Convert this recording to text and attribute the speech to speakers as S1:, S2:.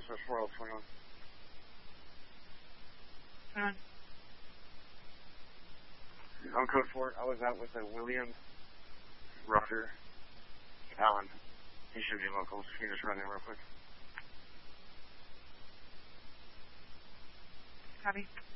S1: Dispatch 4L21. On code 4, I was out with a William Roger Allen. He should be local. Can you just run in real quick?
S2: Copy.